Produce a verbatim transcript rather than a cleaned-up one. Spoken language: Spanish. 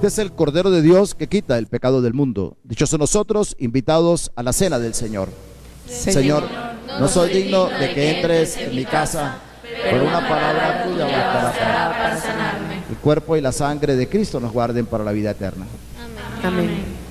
Este es el Cordero de Dios que quita el pecado del mundo. Dichosos nosotros, invitados a la cena del Señor. Señor, no soy digno de que entres en mi casa, pero una palabra tuya bastará para sanarme. El cuerpo y la sangre de Cristo nos guarden para la vida eterna. Amén.